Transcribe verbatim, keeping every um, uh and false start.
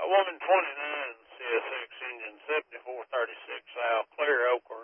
one twenty-nine C S X engine, seventy-four thirty-six South, Clear Oak